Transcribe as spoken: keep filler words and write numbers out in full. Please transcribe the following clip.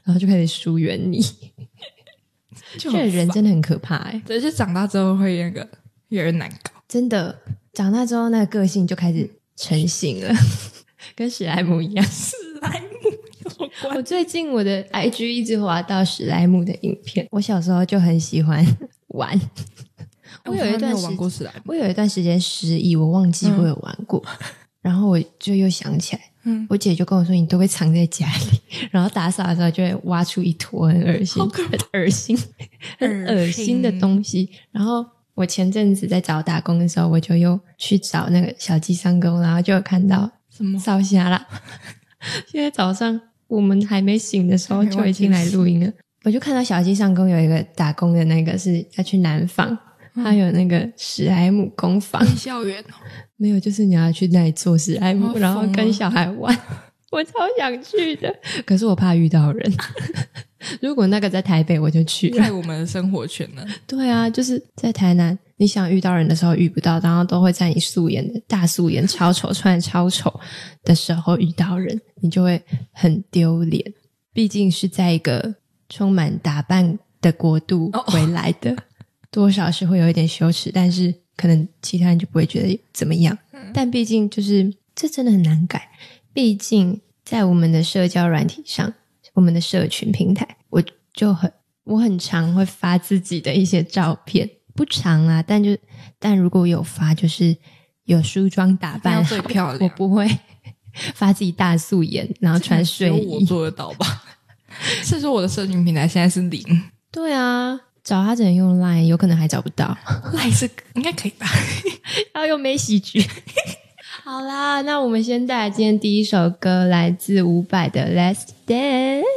然后就开始疏远你。 就这人真的很可怕欸。 对，就长大之后会那个越来越难搞。 真的长大之后那个个性就开始成型了，跟史莱姆一样。 史莱姆有什么关？ 我最近我的 I G 一直滑到史莱姆的影片，我小时候就很喜欢玩。我有一段时玩过史莱姆， 我有一段时间失忆，我忘记我有玩过，嗯、然后我就又想起来，嗯，我姐就跟我说你都会藏在家里，然后打扫的时候就会挖出一坨很恶心、很恶心、很恶心的东西。然后我前阵子在找打工的时候，我就又去找那个小鸡上工，然后就有看到什么烧虾啦。现在早上我们还没醒的时候就已经来录音了，我就看到小鸡上工有一个打工的那个是要去南纺。他有那个史莱姆工坊， 校园哦， 没有，就是你要去那里做史莱姆，然后跟小孩玩，我超想去的，可是我怕遇到人。如果那个在台北，我就去了。 太我们的生活圈了。 对啊，就是在台南，你想遇到人的时候遇不到，然后都会在你素颜的大素颜超丑穿得超丑的时候遇到人，你就会很丢脸。毕竟是在一个充满打扮的国度回来的。哦，多少是会有一点羞耻，但是可能其他人就不会觉得怎么样。嗯、但毕竟就是这真的很难改，毕竟在我们的社交软体上，我们的社群平台，我就很我很常会发自己的一些照片，不常啊，但就但如果有发，就是有梳妆打扮好， 最漂亮， 我不会发自己大素颜，然后穿睡衣。 只有我做得到吧？是说我的社群平台现在是零。 对啊。找他只能用 Line， 有可能还找不到。 Line 是应该可以吧？ 要用梅喜剧。好啦，那我们先带来今天第一首歌，来自伍佰的 Let's Dance。